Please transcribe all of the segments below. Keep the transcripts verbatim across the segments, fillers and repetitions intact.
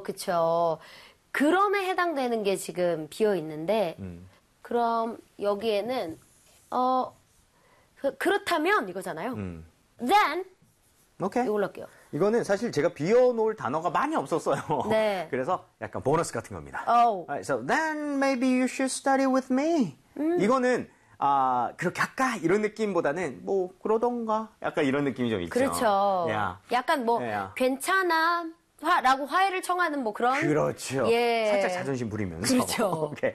그쵸. 그럼에 해당되는 게 지금 비어 있는데, 음. 그럼 여기에는, 어, 그, 그렇다면 이거잖아요. 음. Then, 오케이. 이걸로 할게요. 이거는 사실 제가 비워놓을 단어가 많이 없었어요. 네. 그래서 약간 보너스 같은 겁니다. Oh. Right, so then maybe you should study with me. 음. 이거는 아 그렇게 할까 이런 느낌보다는 뭐 그러던가 약간 이런 느낌이 좀 있죠. 그렇죠. Yeah. 약간 뭐 yeah. 괜찮아 라고 화해를 청하는 뭐 그런. 그렇죠. 예. 살짝 자존심 부리면서. 그렇죠. okay.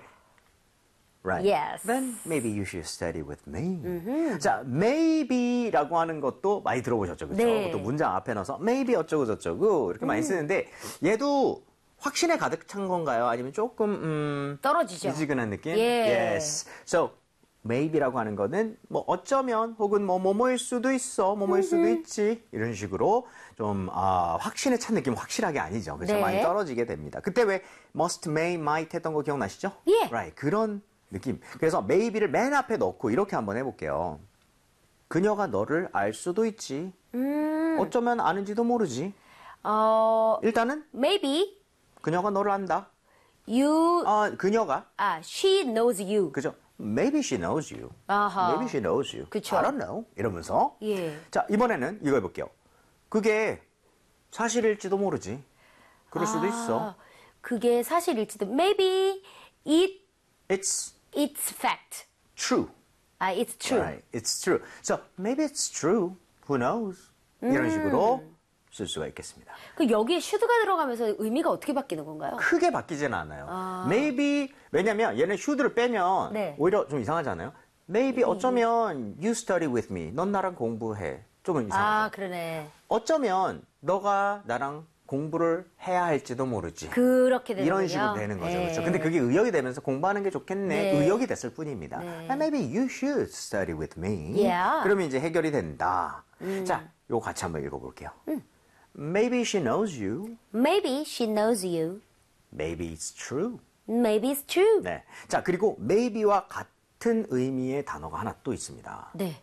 Right. Yes. Then maybe you should study with me. Mm-hmm. 자, maybe라고 하는 것도 많이 들어보셨죠, 그렇죠? 네. 또 문장 앞에 넣어서 maybe 어쩌고 저쩌고 이렇게 음. 많이 쓰는데 얘도 확신에 가득 찬 건가요? 아니면 조금 음, 떨어지죠. 미지근한 느낌? 예. Yes. So maybe라고 하는 거는 뭐 어쩌면 혹은 뭐 뭐뭐일 수도 있어, 뭐뭐일 수도 있지 이런 식으로 좀 아, 확신에 찬 느낌 확실하게 아니죠. 그래서 네. 많이 떨어지게 됩니다. 그때 왜 must, may, might 했던 거 기억나시죠? 예. Right. 그런 느낌. 그래서 maybe를 맨 앞에 넣고 이렇게 한번 해볼게요. 그녀가 너를 알 수도 있지. 음. 어쩌면 아는지도 모르지. 어. 일단은 Maybe. 그녀가 너를 안다. You. 아, 그녀가. 아, she knows you. 그죠? Maybe she knows you. 아하. Maybe she knows you. 그쵸. I don't know. 이러면서. 예. 자, 이번에는 이거 해볼게요. 그게 사실일지도 모르지. 그럴 수도 아, 있어. 그게 사실일지도. Maybe it. It's. It's fact. True. 아, it's true. Right. It's true. So maybe it's true. Who knows? 이런 음. 식으로 쓸 수가 있겠습니다. 그 여기에 should가 들어가면서 의미가 어떻게 바뀌는 건가요? 크게 바뀌지는 않아요. 아. Maybe 왜냐면 얘는 should를 빼면 네. 오히려 좀 이상하잖아요. Maybe 어쩌면 you study with me. 넌 나랑 공부해. 조금 이상하죠. 아, 그러네. 어쩌면 너가 나랑 공부를 해야 할지도 모르지. 그렇게 되는군요. 이런 식으로 되는 거죠. 네. 그렇죠. 근데 그게 의역이 되면서 공부하는 게 좋겠네. 네. 의역이 됐을 뿐입니다. 네. And maybe you should study with me. Yeah. 그러면 이제 해결이 된다. 음. 자, 요거 같이 한번 읽어볼게요. 음. Maybe she knows you. Maybe she knows you. Maybe it's true. Maybe it's true. 네. 자, 그리고 maybe와 같은 의미의 단어가 하나 또 있습니다. 네.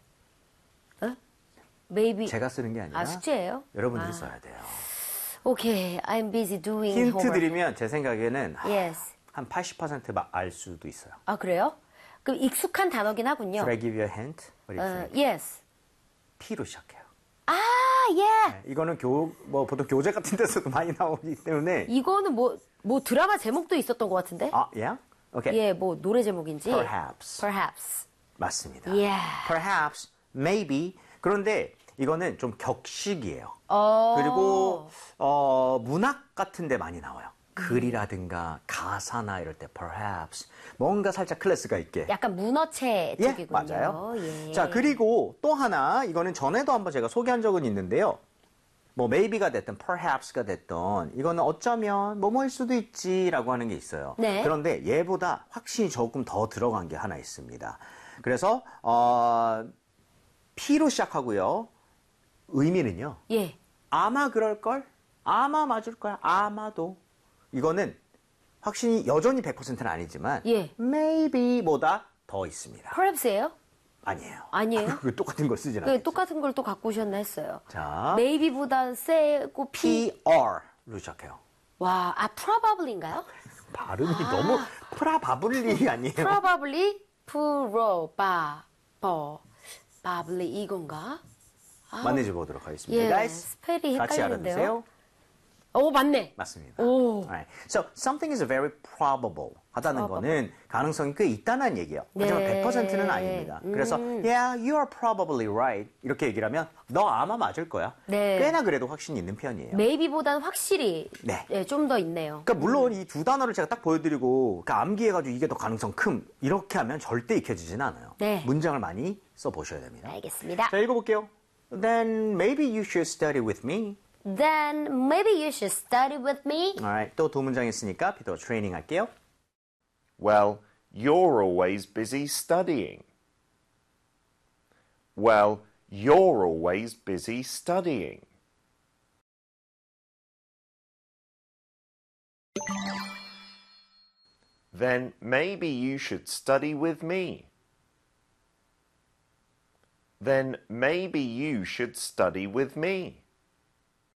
어? Maybe. 제가 쓰는 게 아니라 아, 숙제예요? 여러분들이 아. 써야 돼요. Okay, I'm busy doing 힌트 homework. 드리면 제 생각에는 Yes. 한 팔십 퍼센트 알 수도 있어요. 아, 그래요? 그럼 익숙한 단어긴 하군요. Should I give you a hint? What do you 어, think? yes. P로 시작해요. 아, 예. 네, 이거는 교, 뭐 보통 교재 같은 데서도 많이 나오기 때문에. 이거는 뭐, 뭐 드라마 제목도 있었던 것 같은데? 아, yeah? 오케이. 예, 뭐 노래 제목인지. Perhaps. Perhaps. 맞습니다. Yeah. Perhaps, maybe. 그런데 이거는 좀 격식이에요. 어. 그리고 어, 문학 같은 데 많이 나와요. 글이라든가 가사나 이럴 때 perhaps 뭔가 살짝 클래스가 있게. 약간 문어체 예, 쪽이군요. 맞아요. 예. 자, 그리고 또 하나 이거는 전에도 한번 제가 소개한 적은 있는데요. 뭐 maybe가 됐든 perhaps가 됐든 이거는 어쩌면 뭐뭐일 수도 있지라고 하는 게 있어요. 네. 그런데 얘보다 확신이 조금 더 들어간 게 하나 있습니다. 그래서 어, P로 시작하고요. 의미는요. 예. 아마 그럴걸? 아마 맞을 거야. 아마도. 이거는 확신이 여전히 백 퍼센트는 아니지만 예. maybe보다 더 있습니다. Perhaps예요? 아니에요. 아니에요? 그 똑같은 걸 쓰진 그 않아요. 똑같은 걸 또 갖고 오셨나 했어요. 자, Maybe보다 세고 P. P-R로 시작해요. 와, 아, probably인가요? 발음이 너무 프라바블리 아니에요? Probably, pro, ba, bo, bably 이건가? 아, 만나줘 보도록 하겠습니다. 예, Guys, 스펠이 같이 헷갈리는데요. 알아두세요. 오, 맞네. 맞습니다. 오. Alright. So, something is very probable 하다는 거는 가능성이 꽤 있다는 얘기예요. 하지만 네. 백 퍼센트는 아닙니다. 음. 그래서 yeah, you are probably right 이렇게 얘기를 하면 너 아마 맞을 거야. 네. 꽤나 그래도 확신이 있는 편이에요. Maybe보다는 확실히 네. 예, 좀 더 있네요. 그러니까 물론 이 두 단어를 제가 딱 보여드리고 그러니까 암기해가지고 이게 더 가능성 큼 이렇게 하면 절대 익혀지지는 않아요. 네. 문장을 많이 써보셔야 됩니다. 알겠습니다. 자, 읽어볼게요. Then maybe you should study with me. Then maybe you should study with me. Alright, 또 두 문장 있으니까 더 트레이닝 할게요. Well, you're always busy studying. Well, you're always busy studying. Then maybe you should study with me. Then maybe you should study with me.